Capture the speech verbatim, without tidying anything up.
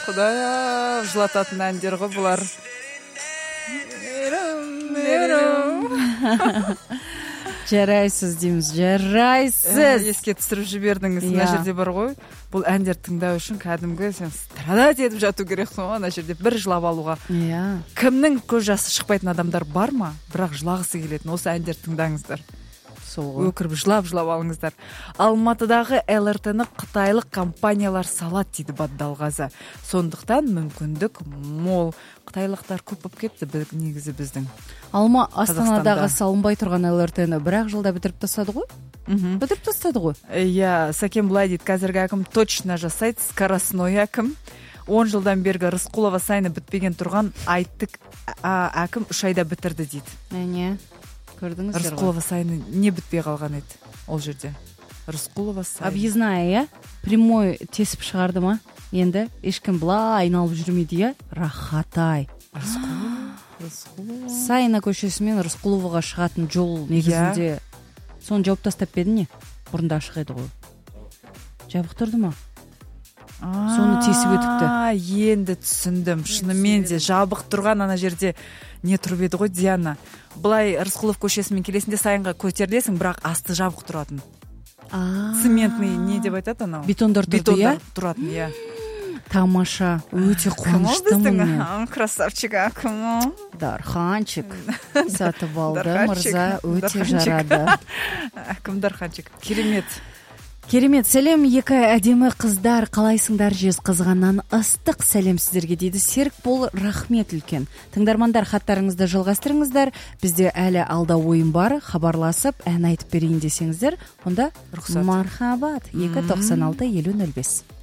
Құдай жылататын әндер ғой бұлар. Жарайсыз дейміз, жарайсыз. Еске түсіріп жібердіңіз. Мына жерде бар ғой, бұл әндер тыңдау үшін кәдімгі сен страдать етіп жату керексің ғой, ана жерде бір жылап алуға. Иә. Кімнің көз жасы шықпайтын адамдар бар ма? Бірақ жылағысы келетін осы әндер тыңдаңыздар. Өкіріп жылап-жылап алыңыздар. Алматыдағы эл эр тэ-ні қытайлық компаниялар салат дейді Баддалғазы. Сондықтан мүмкіндік мол. Қытайлықтар көп болып кетті негізі біздің. Алма Астанадағы салынбай тұрған эл эр тэ-ні бір-ақ жылда бітіріп тастады ғой? Бітіріп тастады ғой? Иә, Сәкен былай дейді, қазіргі әкім точно жасайды, скоростной әкім. он жылдан бергі Рысқұлова сайыны бітпеген тұрған айттық әкім үш айда бітірді дейді. Әне? Көрдіңіздер ғой. Рысқұлова сайыны не бітпей қалған еді ол жерде? Рысқұлова сайыны. Объездная, иә? Прямой тесіп шығарды ма? Енді ешкім былай айналып жүрмейді, иә? Рахатай. Рысқұлова. Сайына көшесімен Рысқұловаға шығатын жол негізінде. Соны жауып тастап беді не? Бұрында ашық еді ғой. Жабық тұрды ма? Соны тесіп өтіпті. Енді түсіндім. Шынымен де жабық тұрған ана жерде не тұрып еді ғой, Диана. Былай Рысқұлов көшесімен келесінде сайынға көтерілесің, бірақ асты жабық тұратын. Цементный не деп айтады анау? Бетондар тұрды, иә? Бетондар тұратын, иә. Тамаша, өте қуаныштымын мен. Красавчик әкім. Дарханчик сатып алды, мырза, өте жарады. Әкім Дарханчик. Керемет. Керемет, сәлем екі әдемі қыздар, қалайсыңдар, жез қызғаннан ыстық сәлем сіздерге дейді Серік бол, рахмет үлкен. Тыңдармандар, хаттарыңызды жалғастырыңыздар, бізде әлі алда ойын бар, хабарласып, ән айтып берейін десеңіздер, онда мархабат екі тоқсан алты елу нөл бес.